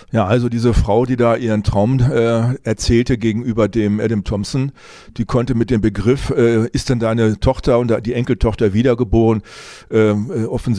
Ja, also diese Frau, die da ihren Traum erzählte gegenüber dem Adam Thompson, die konnte mit dem Begriff, ist denn deine Tochter und die Enkeltochter wiedergeboren, offensichtlich